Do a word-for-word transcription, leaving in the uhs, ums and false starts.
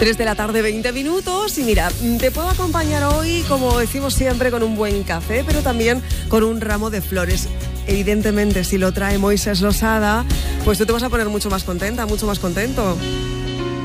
tres de la tarde, veinte minutos. Y mira, te puedo acompañar hoy, como decimos siempre, con un buen café, pero también con un ramo de flores. Evidentemente, si lo trae Moisés Losada, pues tú te vas a poner mucho más contenta, mucho más contento.